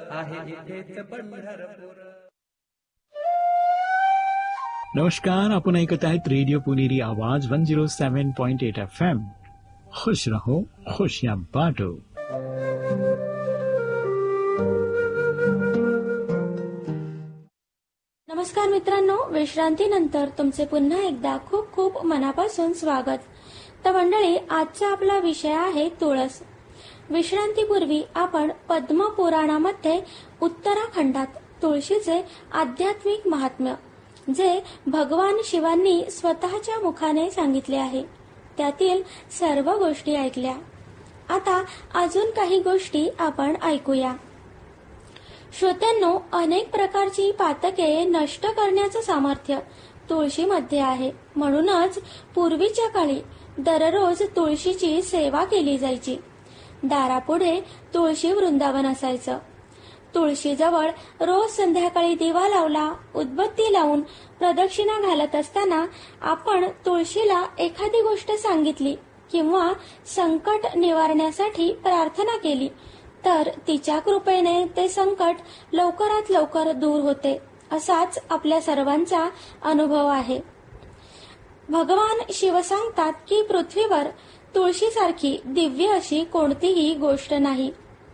आहे इथेच पंढरपूर. नमस्कार, आपण ऐकत आहेत रेडिओ पुणेरी आवाज 107.8 FM. खुश रहो, खुशियां बांटो. नमस्कार मित्रांनो, विश्रांतीनंतर तुमचे पुन्हा एकदा खूप खूप मनापासून स्वागत. तर मंडळी, आजचा आपला विषय आहे तुळस. विश्रांतीपूर्वी आपण पद्मपुराणामध्ये उत्तराखंडात तुळशीचे आध्यात्मिक महात्म्य, जे भगवान शिवांनी स्वतःच्या मुखाने सांगितले आहे, त्यातील सर्व गोष्टी ऐकल्या. आता अजून काही गोष्टी आपण ऐकूया. श्रोत्यांनो, अनेक प्रकारची पातके नष्ट करण्याचं सामर्थ्य तुळशीमध्ये आहे. म्हणूनच पूर्वीच्या काळी दररोज तुळशीची सेवा केली जायची. दारापुढे तुळशी वृंदावन असायचं. तुळशीजवळ रोज संध्याकाळी दिवा लावला, उदबत्ती लावून प्रदक्षिणा घालत असताना आपण तुळशीला एखादी गोष्ट सांगितली किंवा संकट निवारण्यासाठी प्रार्थना केली तर तिच्या कृपेने ते संकट लवकरात लवकर दूर होते, असाच आपल्या सर्वांचा अनुभव आहे. भगवान शिव सांगतात की पृथ्वीवर तुळशीसारखी दिव्य अशी कोणतीही गोष्ट नाही.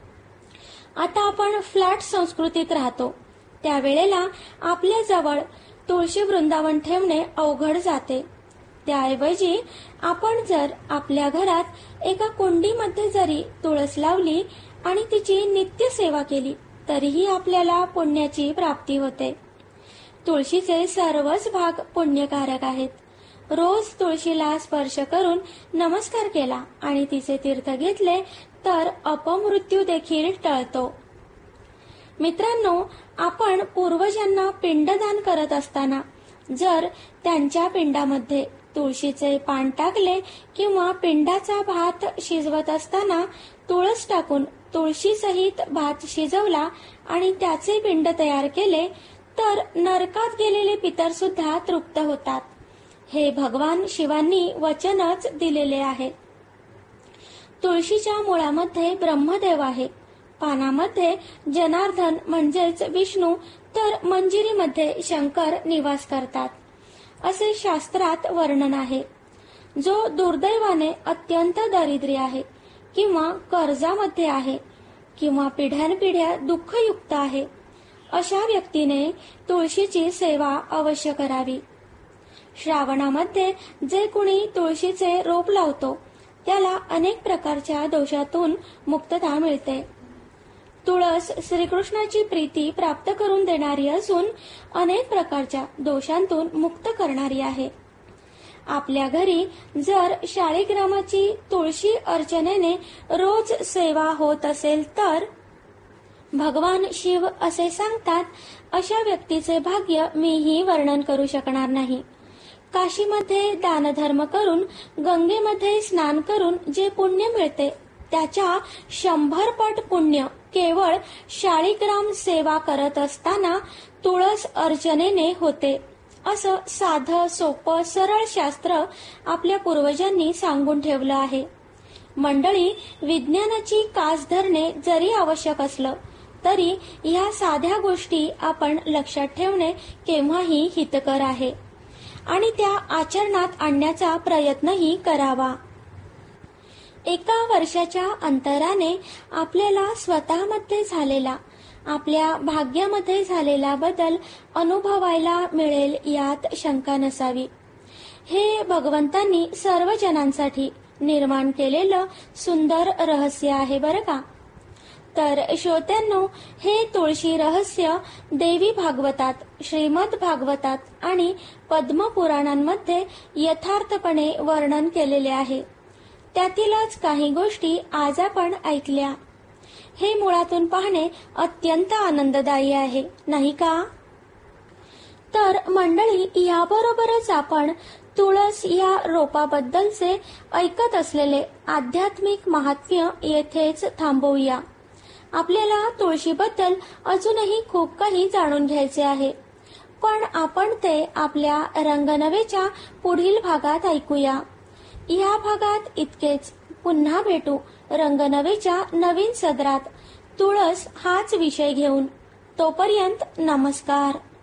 आता आपण फ्लॅट संस्कृतीत राहतो, त्यावेळेला आपल्या जवळ तुळशी वृंदावन ठेवणे अवघड जाते. त्याऐवजी आपण जर आपल्या घरात एका कुंडीमध्ये जरी तुळस लावली आणि तिची नित्य सेवा केली तरीही आपल्याला पुण्याची प्राप्ती होते. तुळशीचे सर्वच भाग पुण्यकारक आहेत. रोज तुळशीला स्पर्श करून नमस्कार केला आणि तिचे तीर्थ घेतले तर अपमृत्यू देखील टळतो. मित्रांनो, आपण पूर्वजांना पिंडदान करत असताना जर त्यांच्या पिंडामध्ये तुळशीचे पान टाकले किंवा पिंडाचा भात शिजवत असताना तुळस टाकून तुळशीसहित भात शिजवला आणि त्याचे पिंड तयार केले तर नरकात गेलेले पितर सुद्धा तृप्त होतात. हे भगवान शिवांनी वचनच दिलेले आहे. तुळशीच्या मुळामध्ये ब्रह्मदेव आहे, पानामध्ये जनार्दन म्हणजेच विष्णू, तर मंजिरीमध्ये शंकर निवास करतात, असे शास्त्रात वर्णन आहे. जो दुर्दैवाने अत्यंत दारिद्र्य आहे किंवा कर्जामध्ये आहे किंवा पिढ्यानपिढ्या दुःखयुक्त आहे, अशा व्यक्तीने तुळशीची सेवा अवश्य करावी. श्रावणामध्ये जे कुणी तुळशीचे रोप लावतो त्याला अनेक प्रकारच्या दोषातून मुक्तता मिळते. तुळस श्रीकृष्णाची प्रीती प्राप्त करून देणारी असून अनेक प्रकारच्या दोषांतून मुक्त करणारी आहे. आपल्या घरी जर शाळीग्रामाची तुळशी अर्चनेने रोज सेवा होत असेल तर भगवान शिव असे सांगतात, अशा व्यक्तीचे भाग्य मीही वर्णन करू शकणार नाही. काशीमध्ये दानधर्म करून, गंगेमध्ये स्नान करून जे पुण्य मिळते त्याच्या 100 पट पुण्य केवळ शाळीग्राम सेवा करत असताना तुळस अर्चनेने होते, असं साधं सोपं सरळ शास्त्र आपल्या पूर्वजांनी सांगून ठेवलं आहे. मंडळी, विज्ञानाची कास धरणे जरी आवश्यक असलं तरी ह्या साध्या गोष्टी आपण लक्षात ठेवणे केव्हाही हितकर आहे आणि त्या आचरणात आणण्याचा प्रयत्नही करावा. एका वर्षाच्या अंतराने आपल्याला स्वतःमध्ये झालेला, आपल्या भाग्यामध्ये झालेला बदल अनुभवायला मिळेल यात शंका नसावी. हे भगवंतांनी सर्व जनांसाठी निर्माण केलेलं सुंदर रहस्य आहे बरं का. तर श्रोत्यांनो, हे तुळशी रहस्य देवी भागवतात, श्रीमद भागवतात आणि पद्मपुराणांमध्ये यथार्थपणे वर्णन केलेले आहे. त्यातीलच काही गोष्टी आज आपण ऐकल्या. हे मुळातून पाहणे अत्यंत आनंददायी आहे, नाही का? तर मंडळी, याबरोबरच आपण तुळस या रोपाबद्दलचे ऐकत असलेले आध्यात्मिक महात्म्य येथेच थांबवूया. आपल्याला तुळशीबद्दल अजूनही खूप काही जाणून घ्यायचे आहे, पण आपण ते आपल्या रंगनवेच्या पुढील भागात ऐकूया. या भागात इतकेच. पुन्हा भेटू रंगनवेच्या नवीन सदरात. तुळस हाच विषय घेऊन. तोपर्यंत नमस्कार.